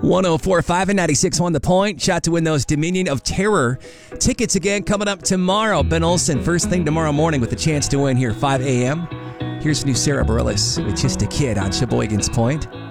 104.5 and 96.1 The Point. Shot to win those Dominion of Terror tickets again coming up tomorrow. Ben Olsen, first thing tomorrow morning with a chance to win here, 5 a.m. Here's new Sarah Bareilles with Just a Kid on Sheboygan's Point.